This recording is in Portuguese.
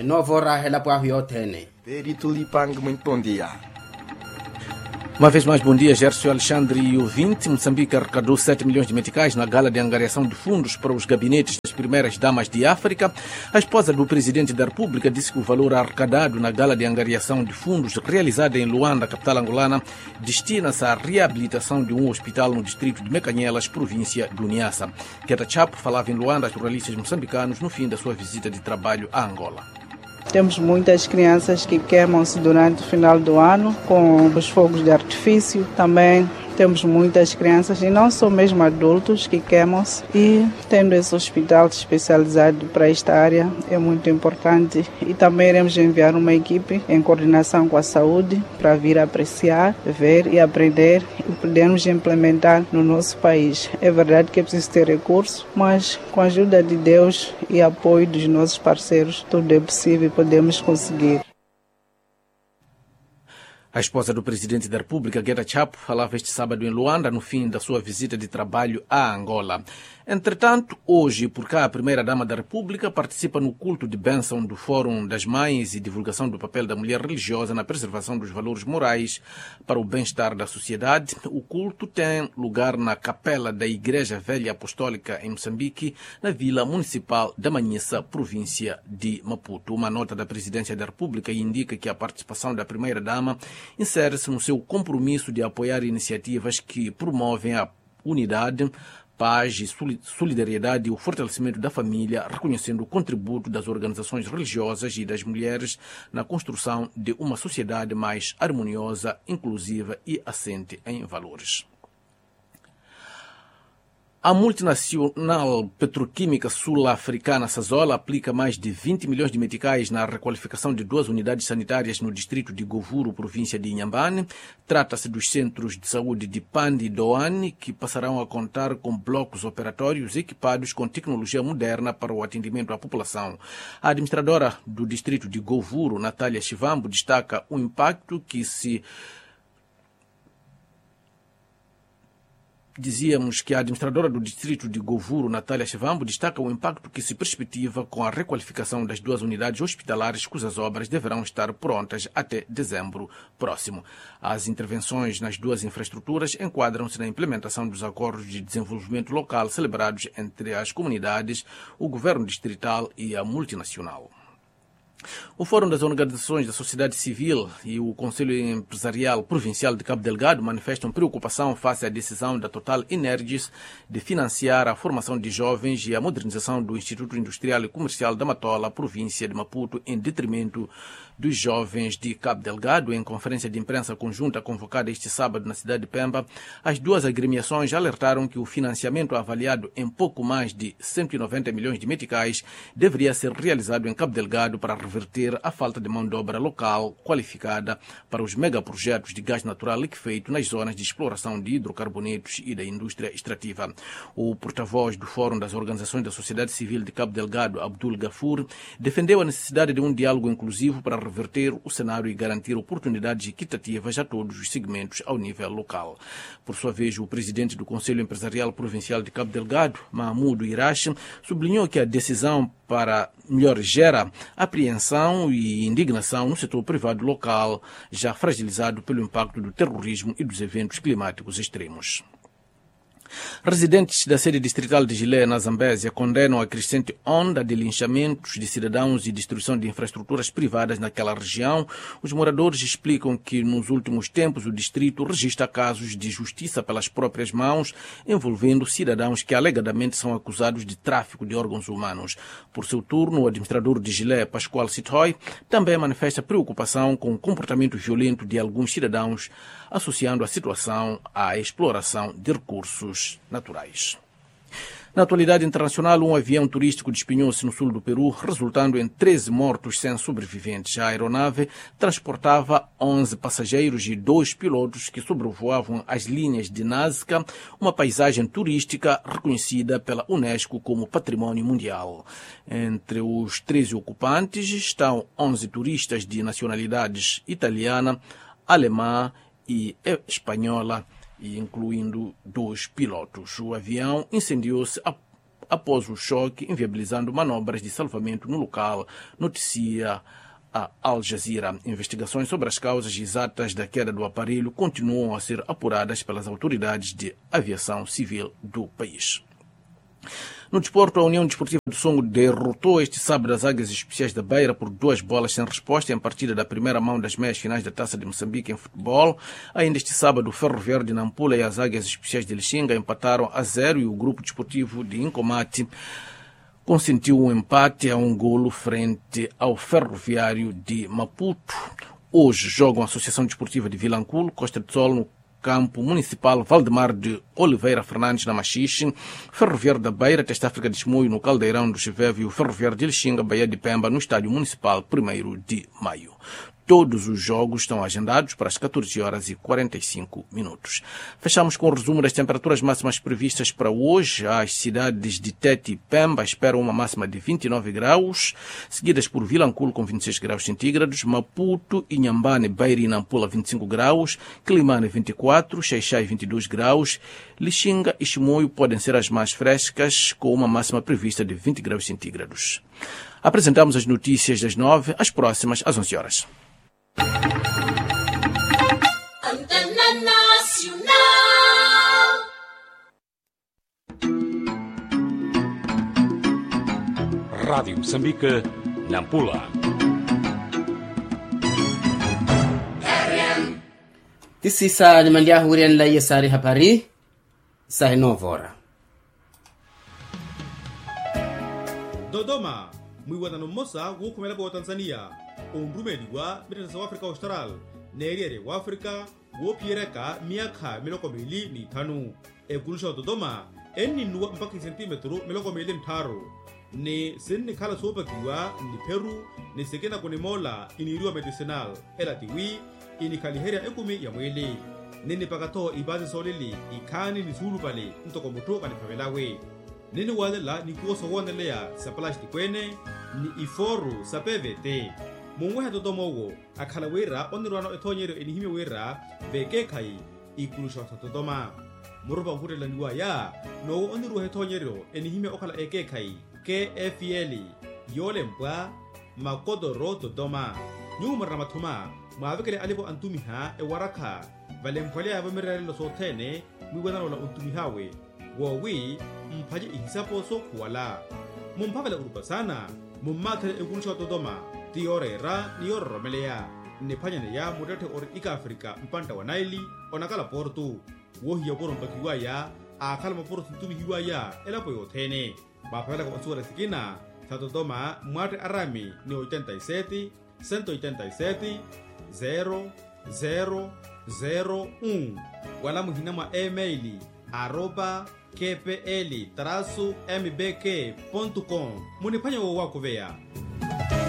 novo rahela para Hiotene. Perito Lipang, muito bom dia. Uma vez mais, bom dia, Gércio Alexandre e ouvinte. Moçambique arrecadou 7 milhões de meticais na gala de angariação de fundos para os gabinetes das primeiras damas de África. A esposa do presidente da República disse que o valor arrecadado na gala de angariação de fundos realizada em Luanda, capital angolana, destina-se à reabilitação de um hospital no distrito de Mecanhelas, província do Niassa. Keta Chapo falava em Luanda a jornalistas moçambicanos no fim da sua visita de trabalho a Angola. Temos muitas crianças que queimam-se durante o final do ano com os fogos de artifício. Também temos muitas crianças e não só mesmo adultos que queimam-se. E tendo esse hospital especializado para esta área é muito importante. E também iremos enviar uma equipe em coordenação com a saúde para vir apreciar, ver e aprender e podermos implementar no nosso país. É verdade que é preciso ter recursos, mas com a ajuda de Deus e apoio dos nossos parceiros, tudo é possível e podemos conseguir. A esposa do presidente da República, Keta Chapo, falava este sábado em Luanda, no fim da sua visita de trabalho a Angola. Entretanto, hoje, por cá, a primeira-dama da República participa no culto de bênção do Fórum das Mães e divulgação do papel da mulher religiosa na preservação dos valores morais para o bem-estar da sociedade. O culto tem lugar na capela da Igreja Velha Apostólica em Moçambique, na Vila Municipal da Manhissa, província de Maputo. Uma nota da Presidência da República indica que a participação da primeira-dama insere-se no seu compromisso de apoiar iniciativas que promovem a unidade, paz e solidariedade e o fortalecimento da família, reconhecendo o contributo das organizações religiosas e das mulheres na construção de uma sociedade mais harmoniosa, inclusiva e assente em valores. A multinacional petroquímica sul-africana Sasol aplica mais de 20 milhões de meticais na requalificação de 2 unidades sanitárias no distrito de Govuro, província de Inhambane. Trata-se dos centros de saúde de Pandi e Doane, que passarão a contar com blocos operatórios equipados com tecnologia moderna para o atendimento à população. A administradora do distrito de Govuro, Natália Chivambo, destaca o impacto que Dizíamos que a administradora do distrito de Govuro, Natália Chivambo, destaca o impacto que se perspectiva com a requalificação das 2 unidades hospitalares, cujas obras deverão estar prontas até dezembro próximo. As intervenções nas 2 infraestruturas enquadram-se na implementação dos acordos de desenvolvimento local celebrados entre as comunidades, o governo distrital e a multinacional. O Fórum das Organizações da Sociedade Civil e o Conselho Empresarial Provincial de Cabo Delgado manifestam preocupação face à decisão da Total Energies de financiar a formação de jovens e a modernização do Instituto Industrial e Comercial da Matola, província de Maputo, em detrimento dos jovens de Cabo Delgado. Em conferência de imprensa conjunta convocada este sábado na cidade de Pemba, as 2 agremiações alertaram que o financiamento avaliado em pouco mais de 190 milhões de meticais deveria ser realizado em Cabo Delgado para reverter a falta de mão de obra local qualificada para os megaprojetos de gás natural liquefeito nas zonas de exploração de hidrocarbonetos e da indústria extrativa. O porta-voz do Fórum das Organizações da Sociedade Civil de Cabo Delgado, Abdul Gafur, defendeu a necessidade de um diálogo inclusivo para reverter o cenário e garantir oportunidades equitativas a todos os segmentos ao nível local. Por sua vez, o presidente do Conselho Empresarial Provincial de Cabo Delgado, Mahmoud Irache, sublinhou que a decisão gera apreensão e indignação no setor privado local, já fragilizado pelo impacto do terrorismo e dos eventos climáticos extremos. Residentes da sede distrital de Gilé, na Zambésia, condenam a crescente onda de linchamentos de cidadãos e destruição de infraestruturas privadas naquela região. Os moradores explicam que, nos últimos tempos, o distrito registra casos de justiça pelas próprias mãos, envolvendo cidadãos que alegadamente são acusados de tráfico de órgãos humanos. Por seu turno, o administrador de Gilé, Pascoal Sitoy, também manifesta preocupação com o comportamento violento de alguns cidadãos, associando a situação à exploração de recursos naturais. Na atualidade internacional, um avião turístico despenhou-se no sul do Peru, resultando em 13 mortos sem sobreviventes. A aeronave transportava 11 passageiros e 2 pilotos que sobrevoavam as linhas de Nazca, uma paisagem turística reconhecida pela Unesco como Patrimônio Mundial. Entre os 13 ocupantes estão 11 turistas de nacionalidades italiana, alemã e espanhola, incluindo 2 pilotos. O avião incendiou-se após o choque, inviabilizando manobras de salvamento no local, noticia a Al Jazeera. Investigações sobre as causas exatas da queda do aparelho continuam a ser apuradas pelas autoridades de aviação civil do país. No desporto, a União Desportiva do Songo derrotou este sábado as Águias Especiais da Beira por 2 bolas sem resposta em partida da primeira mão das meias finais da Taça de Moçambique em futebol. Ainda este sábado, o Ferro Verde de Nampula e as Águias Especiais de Lixinga empataram a 0 e o Grupo Desportivo de Incomate consentiu um empate a 1 golo frente ao Ferroviário de Maputo. Hoje jogam a Associação Desportiva de Vilanculo, Costa de Sol, no Campo Municipal Valdemar de Oliveira Fernandes, na Machixe, Ferroviário da Beira, Teste África de Chimoio, no Caldeirão do Chiveve, e o Ferroviário de Lixinga, Baía de Pemba, no Estádio Municipal 1º de Maio. Todos os jogos estão agendados para as 14h45. Fechamos com o resumo das temperaturas máximas previstas para hoje. As cidades de Tete e Pemba esperam uma máxima de 29 graus, seguidas por Vilanculo com 26 graus centígrados, Maputo, Inhambane, Beira e Nampula 25 graus, Quilimane 24, Xaixai 22 graus, Lixinga e Chimoio podem ser as mais frescas, com uma máxima prevista de 20 graus centígrados. Apresentamos as notícias das 9, as próximas às 11 horas. Antena Nacional. Rádio Moçambique, Nampula. Tisisa ni mandia hurian la yesari habari sahi novora. Dodoma, mwiwatano mosa wukumela kwa Tanzania. Umbrumeli wa Bidana wa Afrika Austral, Neriere wa Afrika, Wopiereka, Miaka, Melocomeli, ni Tanu. Egunsha Dodoma, eni nuwa mpaki centimetro, Melocomeli mtaro. Ni seni kala sopa kiwa, ni Peru, ni sekena kone mola, iniriwa medicinal, elatiwi, ini kaliheria ekumi ya mwele. Nini pakato ibazi solili, ikani ni suru pale, mtoko mutoka ni pavelawe. Nini walela ni kuoso wanelea, sa plasti kwene, ni iforu sa PVT. Mungweha Dodomowo, akala wera, onirwano etonyero enihime wera, veke kai, ikulusha sa Dodoma. Muruba hure la niwa ya, no onirwa etonyero enihime okala eke kai, KFL, yole mpwa, makodoro Dodoma. Nyuma ramatuma, maavekele alipo antumiha e waraka, vale mpwale ya vamirare lo sotene, mwiwadano la untumihawe, wawi, mpaje ihisapo so kuwala. Mumpavela urupa sana, mumakele ekulusha Dodoma, Tiorera ni Romelea, Nepanya ya mudate or Ika Afrika, Mpanta wa Naili, Onakala Porto, Wohia Boron Bakiwaya, Akalma Porto Tumi Hiwaya, Elapo Yotene, Bapela Consura Tikina, Satodoma, Marte Arami, ni 87, 187, 0001, Wala Muhinama emaili, @kpl-mbk.com. Munipanya wako vea.